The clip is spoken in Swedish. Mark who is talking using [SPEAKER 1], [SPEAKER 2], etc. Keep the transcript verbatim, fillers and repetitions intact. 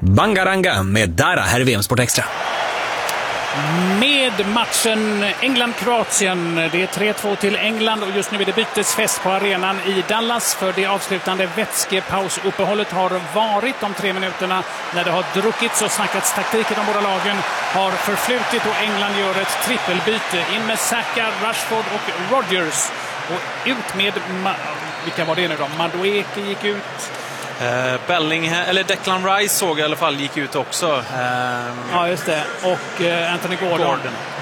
[SPEAKER 1] Bangaranga med Dara här i V M Sport Extra.
[SPEAKER 2] Med matchen England-Kroatien. Det är tre två till England och just nu är det bytesfest på arenan i Dallas för det avslutande vätskepausuppehållet har varit. De tre minuterna när det har druckits och snackats taktik i de båda lagen har förflutit och England gör ett trippelbyte. In med Saka, Rashford och Rodgers. Och ut med, Ma- vilka var det nu då? Madueke gick ut.
[SPEAKER 3] Uh, Bellingham, eller Declan Rice såg i alla fall gick ut också. Uh,
[SPEAKER 2] ja, just det. Och uh, Anthony Gordon.
[SPEAKER 3] Gordon.